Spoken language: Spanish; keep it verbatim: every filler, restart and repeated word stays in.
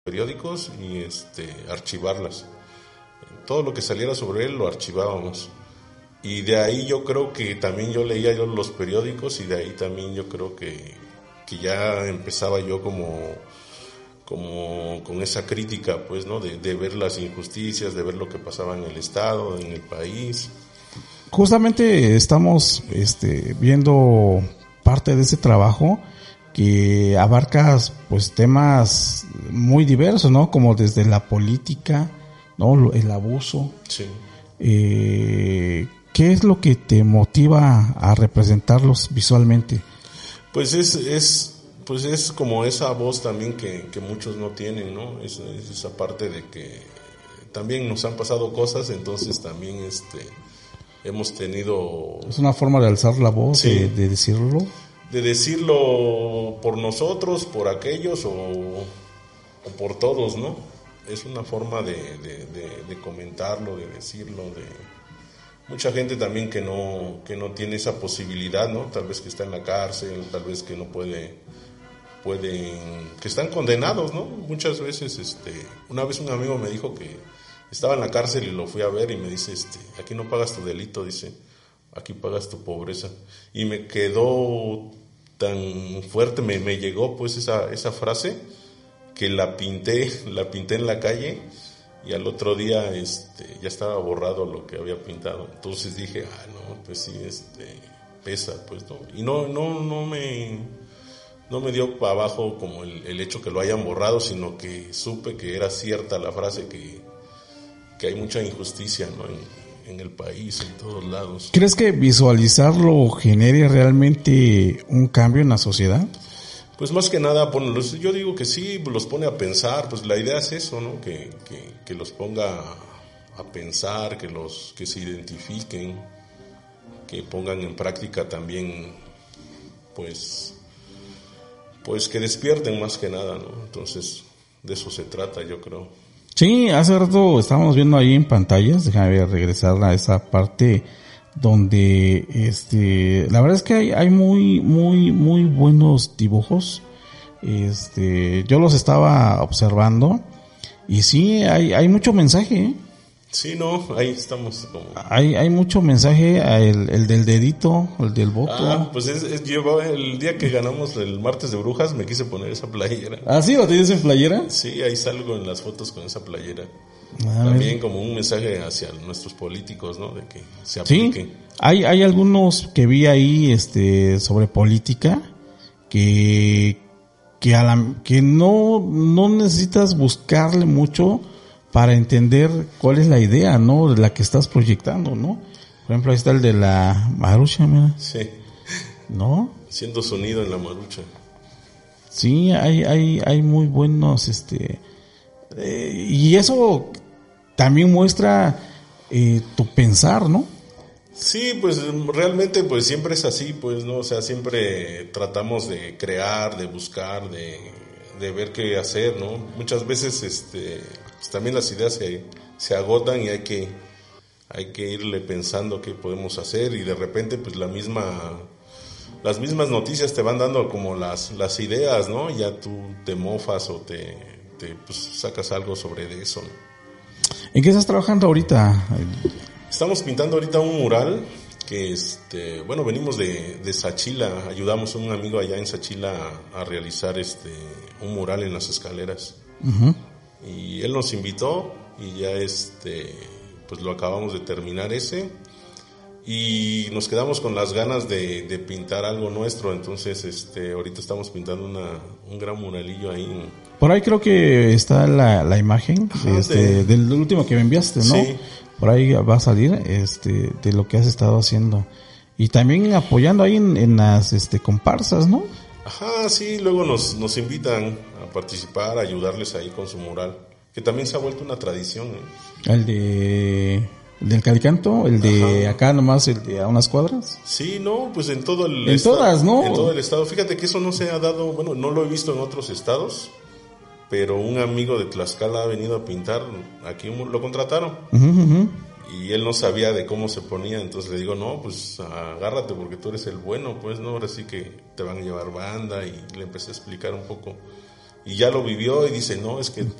periódicos y este archivarlas. Todo lo que saliera sobre él lo archivábamos. Y de ahí yo creo que también yo leía yo los periódicos y de ahí también yo creo que, que ya empezaba yo como, como con esa crítica, pues, ¿no? De, de ver las injusticias, de ver lo que pasaba en el estado, en el país. Justamente estamos este, viendo parte de ese trabajo que abarca pues temas muy diversos, ¿no? Como desde la política, ¿no? El abuso. Sí. Eh, ¿Qué es lo que te motiva a representarlos visualmente? Pues es, es, pues es como esa voz también que, que muchos no tienen, ¿no? Es, es esa parte de que también nos han pasado cosas, entonces también este hemos tenido... Es una forma de alzar la voz, sí, de, de decirlo. De decirlo por nosotros, por aquellos o, o por todos, ¿no? Es una forma de, de, de, de comentarlo, de decirlo, de... Mucha gente también que no que no tiene esa posibilidad, ¿no? Tal vez que está en la cárcel, tal vez que no puede, pueden, que están condenados, ¿no? Muchas veces, este, una vez un amigo me dijo que estaba en la cárcel y lo fui a ver y me dice, este, aquí no pagas tu delito, dice, aquí pagas tu pobreza. Y me quedó tan fuerte, me, me llegó pues esa, esa frase que la pinté, la pinté en la calle. Y al otro día este ya estaba borrado lo que había pintado. Entonces dije, ah, no, pues sí, este pesa, pues no. Y no no no me no me dio para abajo como el, el hecho que lo hayan borrado, sino que supe que era cierta la frase que, que hay mucha injusticia, ¿no? En, en el país, en todos lados. ¿Crees que visualizarlo genere realmente un cambio en la sociedad? Pues más que nada, bueno, yo digo que sí, los pone a pensar, pues la idea es eso, ¿no? Que, que, que los ponga a pensar, que los, que se identifiquen, que pongan en práctica también, pues, pues que despierten más que nada, ¿no? Entonces, de eso se trata, yo creo. Sí, hace rato estábamos viendo ahí en pantallas, déjame regresar a esa parte donde este la verdad es que hay, hay muy muy muy buenos dibujos. Este yo los estaba observando y sí hay hay mucho mensaje, ¿eh? Sí, no, ahí estamos como... Hay hay mucho mensaje, el, el del dedito, el del voto. Ah, pues es, es yo el día que ganamos el martes de brujas me quise poner esa playera. ¿Ah, sí? ¿Lo tienes en playera? Sí, ahí salgo en las fotos con esa playera. Ah, también es... como un mensaje hacia nuestros políticos, ¿no? De que se apliquen. Sí, hay hay algunos que vi ahí este sobre política que que a la que no no necesitas buscarle mucho para entender cuál es la idea, ¿no? De la que estás proyectando, ¿no? Por ejemplo, ahí está el de la marucha, mira. Sí. ¿No? Siendo sonido en la marucha. Sí, hay hay hay muy buenos este eh, y eso también muestra eh, tu pensar, ¿no? Sí, pues realmente pues siempre es así, pues, ¿no? O sea, siempre tratamos de crear, de buscar, de, de ver qué hacer, ¿no? Muchas veces este pues también las ideas se, se agotan y hay que hay que irle pensando qué podemos hacer y de repente pues la misma las mismas noticias te van dando como las las ideas, ¿no? Ya tú te mofas o te, te pues sacas algo sobre de eso, ¿no? ¿En qué estás trabajando ahorita? Estamos pintando ahorita un mural que este bueno venimos de, de Sachila, ayudamos a un amigo allá en Sachila a, a realizar este un mural en las escaleras. Uh-huh. Y él nos invitó y ya este pues lo acabamos de terminar ese y nos quedamos con las ganas de, de pintar algo nuestro, entonces este ahorita estamos pintando una un gran muralillo ahí en... Por ahí creo que está la, la imagen. Ajá, de este, de... del último que me enviaste, ¿no? Sí. Por ahí va a salir este de lo que has estado haciendo y también apoyando ahí en, en las este comparsas, ¿no? Ajá, sí, luego nos nos invitan a participar, a ayudarles ahí con su mural, que también se ha vuelto una tradición, ¿eh? El de el del Calicanto, el de Ajá. Acá nomás, el de a unas cuadras. Sí, no, pues en todo el en estado, todas, ¿no? En todo el estado. Fíjate que eso no se ha dado, bueno, no lo he visto en otros estados, pero un amigo de Tlaxcala ha venido a pintar, aquí lo contrataron. Uh-huh, uh-huh. Y él no sabía de cómo se ponía, entonces le digo, no, pues agárrate porque tú eres el bueno, pues, ¿no? Ahora sí que te van a llevar banda, y le empecé a explicar un poco. Y ya lo vivió y dice, no, es que